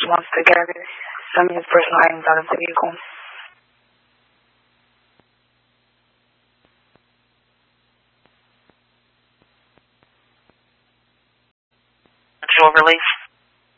wants to get some of his personal items out of the vehicle. Visual release.